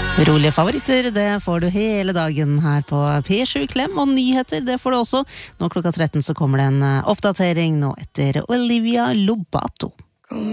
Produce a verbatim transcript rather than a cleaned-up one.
Rolige favoritter, det får du hele dagen her på P sju Klem, og nyheter, det får du også. Nå klokka tretten så kommer det en oppdatering nå etter Olivia Lobato.